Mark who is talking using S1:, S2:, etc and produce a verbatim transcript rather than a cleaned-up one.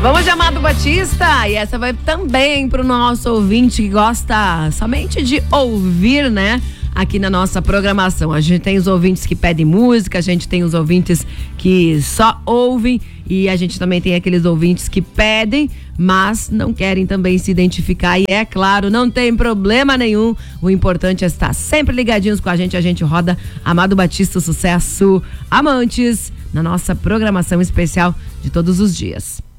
S1: Vamos de Amado Batista, e essa vai também pro nosso ouvinte que gosta somente de ouvir, né? Aqui na nossa programação. A gente tem os ouvintes que pedem música, a gente tem os ouvintes que só ouvem e a gente também tem aqueles ouvintes que pedem, mas não querem também se identificar. E é claro, não tem problema nenhum. O importante é estar sempre ligadinhos com a gente. A gente roda Amado Batista, sucesso Amantes, na nossa programação especial de todos os dias.